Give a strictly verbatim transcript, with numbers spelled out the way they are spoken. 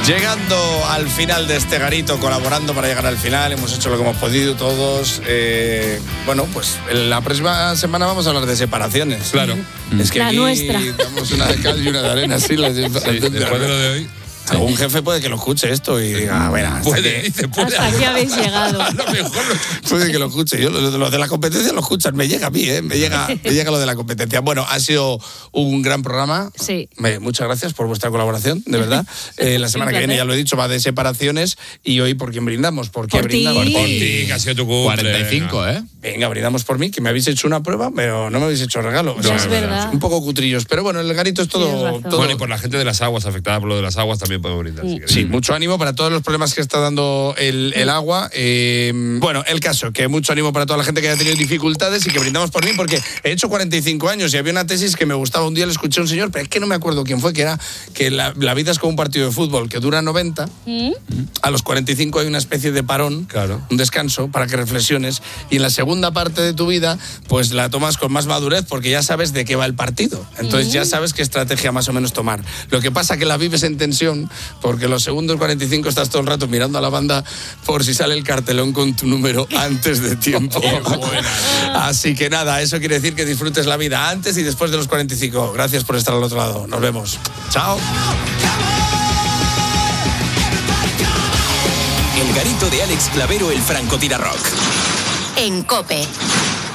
Llegando al final de este garito, colaborando para llegar al final, hemos hecho lo que hemos podido todos. Eh, bueno, pues la próxima semana vamos a hablar de separaciones. Claro. Es que la aquí nuestra. damos una de cal y una de arena. Sí, la, Sí, después de lo de hoy. Algún jefe puede que lo escuche esto y diga, bueno, hasta Puede, que, dice, puede. Hasta aquí habéis llegado. A lo mejor lo puede que lo escuche. Yo, los lo de la competencia lo escuchan, me llega a mí, ¿eh? me, llega, me llega lo de la competencia. Bueno, ha sido un gran programa. Sí. Me, muchas gracias por vuestra colaboración, de verdad. Eh, la semana que viene, ya lo he dicho, va de separaciones. Y hoy, ¿por quién brindamos? ¿Por qué Por ti. brindamos? Por ti, que ha sido tu cumple. cuarenta y cinco, ¿eh? Venga, brindamos por mí, que me habéis hecho una prueba, pero no me habéis hecho regalo. O Ya es verdad. Un poco cutrillos, pero bueno, el garito es Tienes todo, razón. todo. Bueno, y por la gente de las aguas, afectada por lo de las aguas, también podemos brindar. Si queréis. Sí, mucho ánimo para todos los problemas que está dando el, el agua. Eh, bueno, el caso, que mucho ánimo para toda la gente que haya tenido dificultades y que brindamos por mí, porque he hecho cuarenta y cinco años y había una tesis que me gustaba. Un día le escuché a un señor, pero es que no me acuerdo quién fue, que era que la, la vida es como un partido de fútbol que dura noventa. ¿Mm? A los cuarenta y cinco hay una especie de parón, Claro. un descanso para que reflexiones. Y en la segunda parte de tu vida, pues la tomas con más madurez porque ya sabes de qué va el partido. Entonces ya sabes qué estrategia más o menos tomar. Lo que pasa que la vives en tensión porque los segundos cuarenta y cinco estás todo el rato mirando a la banda por si sale el cartelón con tu número antes de tiempo. Así que nada, eso quiere decir que disfrutes la vida antes y después de los cuarenta y cinco. Gracias por estar al otro lado. Nos vemos. Chao. El garito de Alex Clavero, el francotirador. En COPE.